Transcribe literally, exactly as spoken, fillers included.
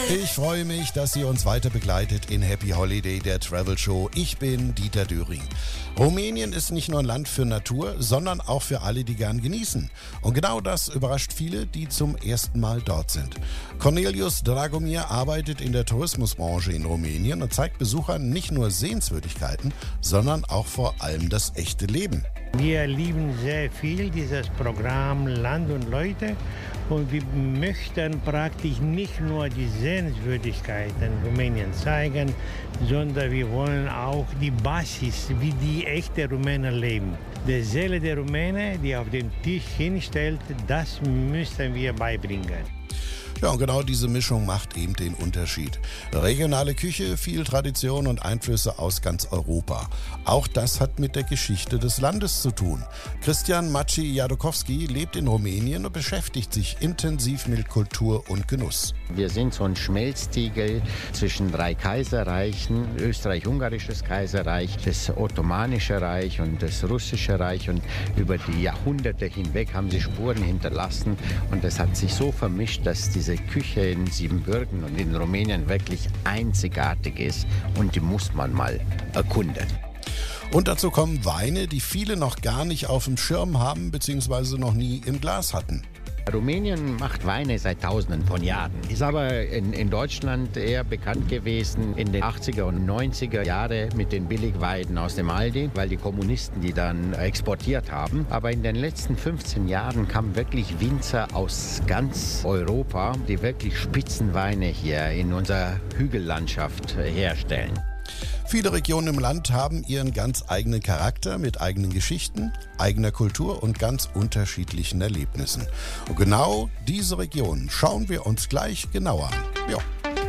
Ich freue mich, dass ihr uns weiter begleitet in Happy Holiday, der Travel Show. Ich bin Dieter Döring. Rumänien ist nicht nur ein Land für Natur, sondern auch für alle, die gern genießen. Und genau das überrascht viele, die zum ersten Mal dort sind. Cornelius Dragomir arbeitet in der Tourismusbranche in Rumänien und zeigt Besuchern nicht nur Sehenswürdigkeiten, sondern auch vor allem das echte Leben. Wir lieben sehr viel dieses Programm Land und Leute und wir möchten praktisch nicht nur die Sehenswürdigkeiten Rumänien zeigen, sondern wir wollen auch die Basis, wie die echten Rumänen leben. Die Seele der Rumänen, die auf dem Tisch hinstellt, das müssen wir beibringen. Ja, und genau diese Mischung macht eben den Unterschied. Regionale Küche, viel Tradition und Einflüsse aus ganz Europa. Auch das hat mit der Geschichte des Landes zu tun. Christian Maciej-Jadokowski lebt in Rumänien und beschäftigt sich intensiv mit Kultur und Genuss. Wir sind so ein Schmelztiegel zwischen drei Kaiserreichen, Österreich-Ungarisches Kaiserreich, das Ottomanische Reich und das Russische Reich. Und über die Jahrhunderte hinweg haben sie Spuren hinterlassen. Und das hat sich so vermischt, dass diese Küche in Siebenbürgen und in Rumänien wirklich einzigartig ist. Und die muss man mal erkunden. Und dazu kommen Weine, die viele noch gar nicht auf dem Schirm haben bzw. noch nie im Glas hatten. Rumänien macht Weine seit Tausenden von Jahren. Ist aber in, in Deutschland eher bekannt gewesen in den achtziger und neunziger Jahren mit den Billigweinen aus dem Aldi, weil die Kommunisten die dann exportiert haben. Aber in den letzten fünfzehn Jahren kamen wirklich Winzer aus ganz Europa, die wirklich Spitzenweine hier in unserer Hügellandschaft herstellen. Viele Regionen im Land haben ihren ganz eigenen Charakter mit eigenen Geschichten, eigener Kultur und ganz unterschiedlichen Erlebnissen. Und genau diese Regionen schauen wir uns gleich genauer an. Ja.